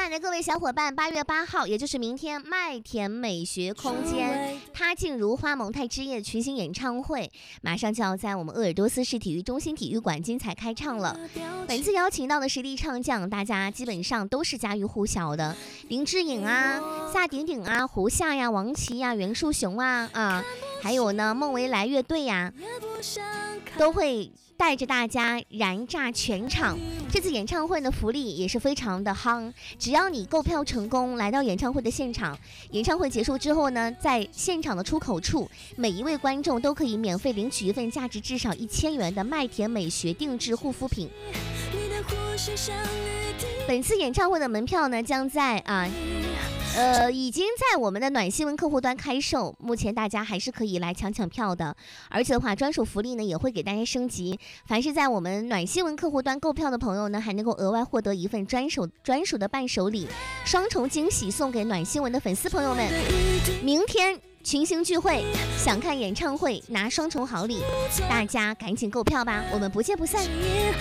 爱的各位小伙伴，8月8号，也就是明天，麦田美学空间他境如花萌态之夜群星演唱会马上就要在我们鄂尔多斯市体育中心体育馆精彩开唱了。本次邀请到的实力唱将，大家基本上都是家喻户晓的，林志颖啊、夏鼎鼎啊、胡夏呀、王琦呀、袁树雄啊，还有呢孟维来乐队呀，都会带着大家燃炸全场。这次演唱会的福利也是非常的夯，只要你购票成功来到演唱会的现场，演唱会结束之后呢，在现场的出口处，每一位观众都可以免费领取一份价值至少1000元的麦田美学定制护肤品。本次演唱会的门票呢，将在已经在我们的暖新闻客户端开售，目前大家还是可以来抢票的。而且的话，专属福利呢也会给大家升级，凡是在我们暖新闻客户端购票的朋友呢，还能够额外获得一份专属的伴手礼，双重惊喜送给暖新闻的粉丝朋友们。明天群星聚会，想看演唱会拿双重好礼，大家赶紧购票吧，我们不见不散。